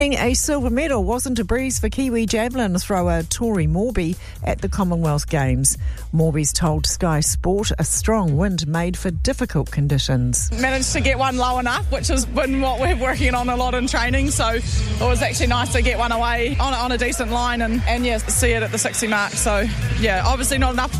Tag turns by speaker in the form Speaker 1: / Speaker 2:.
Speaker 1: A silver medal wasn't a breeze for Kiwi javelin thrower Tori Morby at the Commonwealth Games. Morby's told Sky Sport a strong wind made for difficult conditions.
Speaker 2: Managed to get one low enough, which has been what we're working on a lot in training, so it was actually nice to get one away on a decent line and see it at the 60 mark. So, yeah, obviously not enough